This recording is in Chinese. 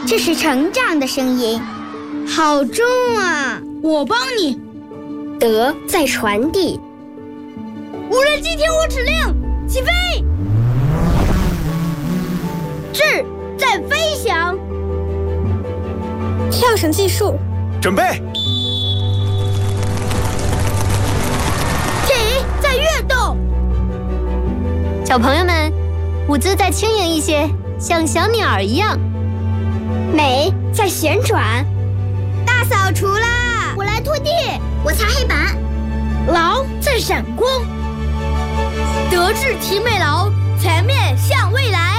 这是成长的声音，好重啊！ 我帮你。 德在传递。 无人机听我指令，起飞！智在飞翔。 跳绳计数， 准备。 体在跃动。 小朋友们，舞姿再轻盈一些，像小鸟一样。 美在旋转。大扫除啦！ 我来拖地， 我擦黑板。 劳在闪光。德智体美劳，全面向未来。